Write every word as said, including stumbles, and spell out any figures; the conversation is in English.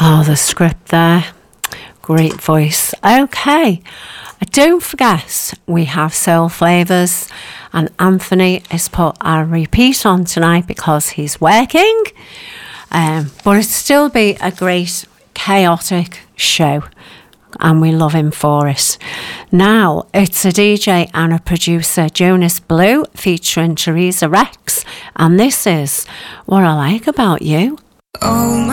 Oh, the script there. Great voice. Okay. Don't forget, we have Soul Flavours, and Anthony has put our repeat on tonight because he's working. Um, but it'll still be a great, chaotic show, and we love him for it. Now, it's a D J and a producer, Jonas Blue, featuring Teresa Rex, and this is What I Like About You. Oh,